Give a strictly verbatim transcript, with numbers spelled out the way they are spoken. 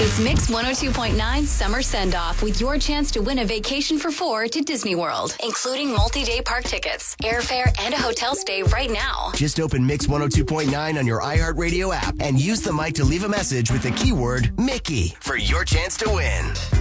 It's Mix one oh two point nine Summer Send-Off with your chance to win a vacation for four to Disney World, including multi-day park tickets, airfare, and a hotel stay right now. Just open Mix one oh two point nine on your iHeartRadio app and use the mic to leave a message with the keyword Mickey for your chance to win.